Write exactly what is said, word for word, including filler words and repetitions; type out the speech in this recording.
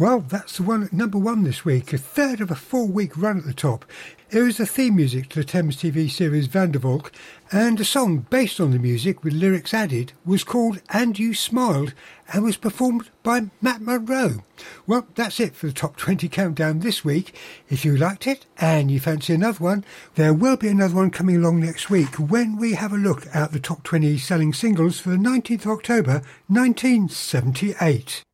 Well, that's the one at number one this week, a third of a four-week run at the top. It was the theme music to the Thames T V series Vandervalk, and a song based on the music with lyrics added was called And You Smiled and was performed by Matt Monro. Well, that's it for the Top twenty Countdown this week. If you liked it and you fancy another one, there will be another one coming along next week when we have a look at the Top twenty selling singles for the nineteenth of October nineteen seventy-eight.